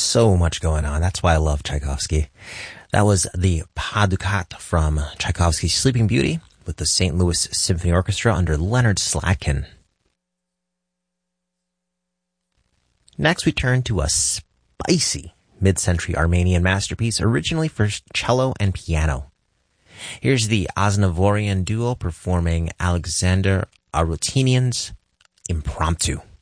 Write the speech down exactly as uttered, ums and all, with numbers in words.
so much going on. That's why I love Tchaikovsky. That was the Pas du Quatre from Tchaikovsky's Sleeping Beauty with the Saint Louis Symphony Orchestra under Leonard Slatkin. Next, we turn to a spicy mid-century Armenian masterpiece originally for cello and piano. Here's the Aznavourian duo performing Alexander Arutinian's Impromptu.